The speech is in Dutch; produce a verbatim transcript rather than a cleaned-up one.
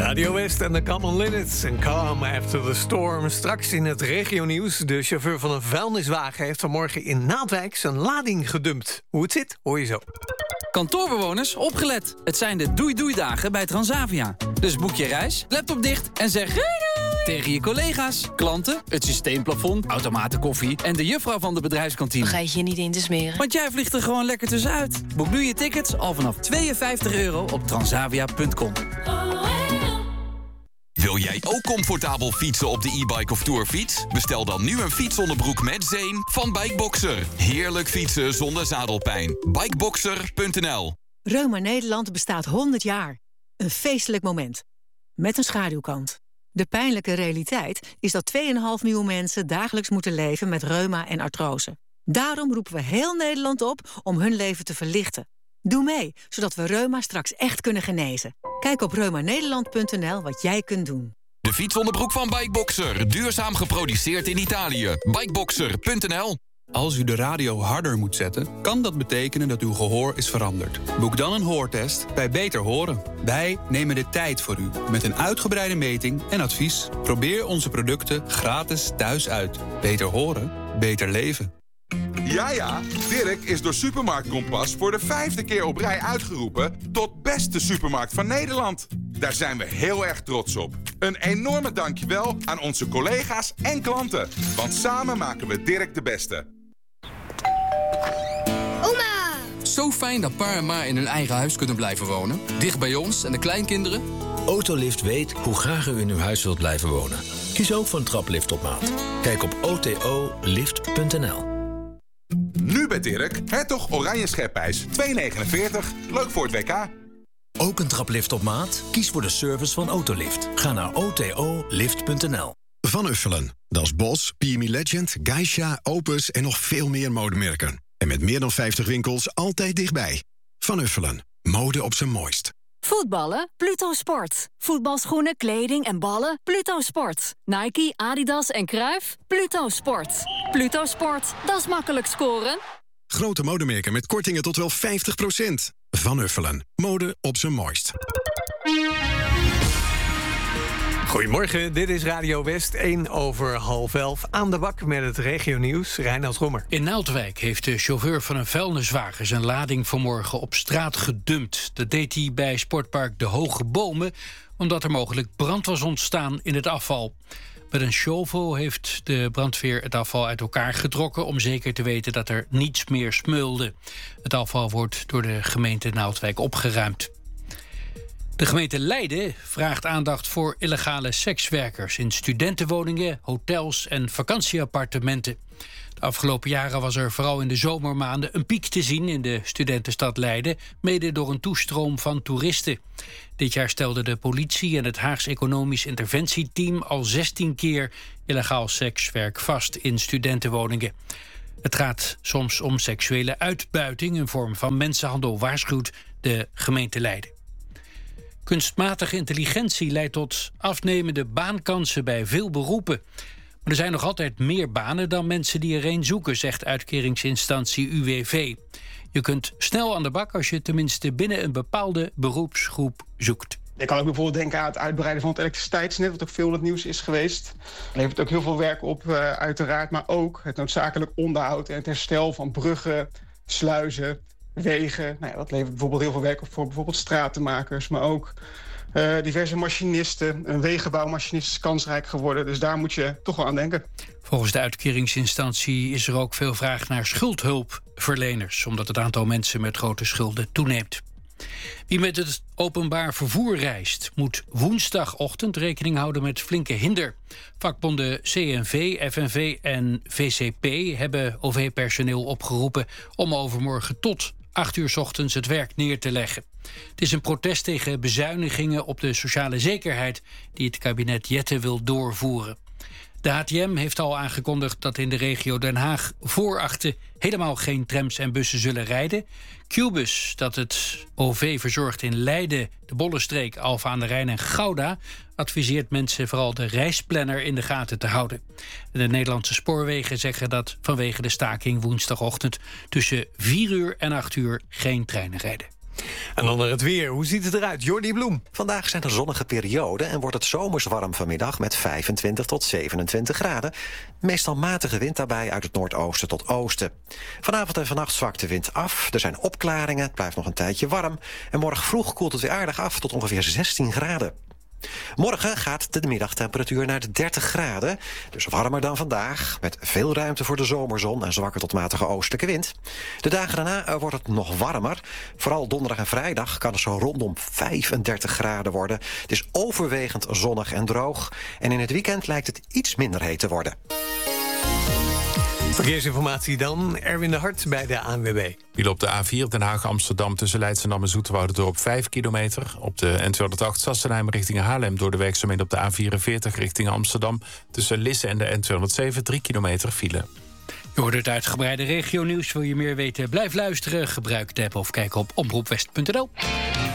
Radio West en de Common Linnets en Calm After the Storm. Straks in het regionieuws. De chauffeur van een vuilniswagen heeft vanmorgen in Naaldwijk zijn lading gedumpt. Hoe het zit, hoor je zo. Kantoorbewoners, opgelet. Het zijn de doei-doei-dagen bij Transavia. Dus boek je reis, laptop dicht en zeg doei doei tegen je collega's, klanten, het systeemplafond, automatenkoffie en de juffrouw van de bedrijfskantine. Vergeet je niet in te smeren. Want jij vliegt er gewoon lekker tussenuit. Boek nu je tickets al vanaf tweeënvijftig euro op transavia punt com. Wil jij ook comfortabel fietsen op de e-bike of tourfiets? Bestel dan nu een fietsonderbroek met zeem van Bikeboxer. Heerlijk fietsen zonder zadelpijn. Bikeboxer punt n l. Reuma Nederland bestaat honderd jaar. Een feestelijk moment. Met een schaduwkant. De pijnlijke realiteit is dat twee komma vijf miljoen mensen dagelijks moeten leven met reuma en artrose. Daarom roepen we heel Nederland op om hun leven te verlichten. Doe mee, zodat we reuma straks echt kunnen genezen. Kijk op reuma nederland punt n l wat jij kunt doen. De fietsonderbroek van Bikeboxer. Duurzaam geproduceerd in Italië. Bikeboxer punt n l. Als u de radio harder moet zetten, kan dat betekenen dat uw gehoor is veranderd. Boek dan een hoortest bij Beter Horen. Wij nemen de tijd voor u met een uitgebreide meting en advies. Probeer onze producten gratis thuis uit. Beter horen, beter leven. Ja, ja, Dirk is door Supermarkt Kompas voor de vijfde keer op rij uitgeroepen tot beste supermarkt van Nederland. Daar zijn we heel erg trots op. Een enorme dankjewel aan onze collega's en klanten. Want samen maken we Dirk de beste. Oma! Zo fijn dat pa en ma in hun eigen huis kunnen blijven wonen. Dicht bij ons en de kleinkinderen. Autolift weet hoe graag u in uw huis wilt blijven wonen. Kies ook voor een traplift op maat. Kijk op o t o lift punt n l. Nu bij Dirk, Hertog Oranje Schepijs, twee negenenveertig. Leuk voor het W K. Ook een traplift op maat? Kies voor de service van Autolift. Ga naar o t o lift punt n l. Van Uffelen. Dat is Bos, P M E Legend, Geisha, Opus en nog veel meer modemerken. En met meer dan vijftig winkels altijd dichtbij. Van Uffelen. Mode op zijn mooist. Voetballen? Pluto Sport. Voetbalschoenen, kleding en ballen? Pluto Sport. Nike, Adidas en Cruijff? Pluto Sport. Pluto Sport, dat is makkelijk scoren. Grote modemerken met kortingen tot wel vijftig procent. Van Uffelen. Mode op zijn mooist. Goedemorgen, dit is Radio West, één over half elf. Aan de bak met het regionieuws, Reinoud Roemer. In Naaldwijk heeft de chauffeur van een vuilniswagen zijn lading vanmorgen op straat gedumpt. Dat deed hij bij sportpark De Hoge Bomen, omdat er mogelijk brand was ontstaan in het afval. Met een shovel heeft de brandweer het afval uit elkaar getrokken om zeker te weten dat er niets meer smeulde. Het afval wordt door de gemeente Naaldwijk opgeruimd. De gemeente Leiden vraagt aandacht voor illegale sekswerkers in studentenwoningen, hotels en vakantieappartementen. De afgelopen jaren was er vooral in de zomermaanden een piek te zien in de studentenstad Leiden, mede door een toestroom van toeristen. Dit jaar stelde de politie en het Haags Economisch Interventieteam al zestien keer illegaal sekswerk vast in studentenwoningen. Het gaat soms om seksuele uitbuiting, een vorm van mensenhandel, waarschuwt de gemeente Leiden. Kunstmatige intelligentie leidt tot afnemende baankansen bij veel beroepen. Maar er zijn nog altijd meer banen dan mensen die er een zoeken, zegt uitkeringsinstantie U W V. Je kunt snel aan de bak als je tenminste binnen een bepaalde beroepsgroep zoekt. Je kan ook bijvoorbeeld denken aan het uitbreiden van het elektriciteitsnet, wat ook veel in het nieuws is geweest. Het levert ook heel veel werk op, uh, uiteraard, maar ook het noodzakelijk onderhoud en het herstel van bruggen, sluizen, wegen. Nou ja, dat levert bijvoorbeeld heel veel werk op voor bijvoorbeeld stratenmakers, maar ook uh, diverse machinisten. Een wegenbouwmachinist is kansrijk geworden, dus daar moet je toch wel aan denken. Volgens de uitkeringsinstantie is er ook veel vraag naar schuldhulpverleners, omdat het aantal mensen met grote schulden toeneemt. Wie met het openbaar vervoer reist, moet woensdagochtend rekening houden met flinke hinder. Vakbonden C N V, F N V en V C P hebben O V-personeel opgeroepen om overmorgen tot acht uur 's ochtends het werk neer te leggen. Het is een protest tegen bezuinigingen op de sociale zekerheid die het kabinet Jette wil doorvoeren. De H T M heeft al aangekondigd dat in de regio Den Haag voor achten helemaal geen trams en bussen zullen rijden. Qbus, dat het O V verzorgt in Leiden, de Bollenstreek, Alphen aan de Rijn en Gouda, adviseert mensen vooral de reisplanner in de gaten te houden. De Nederlandse spoorwegen zeggen dat vanwege de staking woensdagochtend tussen vier uur en acht uur geen treinen rijden. En dan naar het weer. Hoe ziet het eruit? Jordi Bloem. Vandaag zijn er zonnige perioden en wordt het zomers warm vanmiddag met vijfentwintig tot zevenentwintig graden. Meestal matige wind daarbij uit het noordoosten tot oosten. Vanavond en vannacht zwakt de wind af. Er zijn opklaringen, het blijft nog een tijdje warm. En morgen vroeg koelt het weer aardig af tot ongeveer zestien graden. Morgen gaat de middagtemperatuur naar de dertig graden. Dus warmer dan vandaag, met veel ruimte voor de zomerzon en zwakke tot matige oostelijke wind. De dagen daarna wordt het nog warmer. Vooral donderdag en vrijdag kan het zo rondom vijfendertig graden worden. Het is overwegend zonnig en droog. En in het weekend lijkt het iets minder heet te worden. Verkeersinformatie dan, Erwin de Hart bij de A N W B. Wiel op de A vier Den Haag-Amsterdam tussen Leidschendam en Zoeterwouderdorp vijf kilometer. Op de N tweehonderdacht Sassenheim richting Haarlem door de werkzaamheden op de A vierenveertig richting Amsterdam. Tussen Lisse en de N tweehonderdzeven drie kilometer file. Je hoort het uitgebreide regionieuws. Wil je meer weten? Blijf luisteren, gebruik de app of kijk op omroepwest punt n l.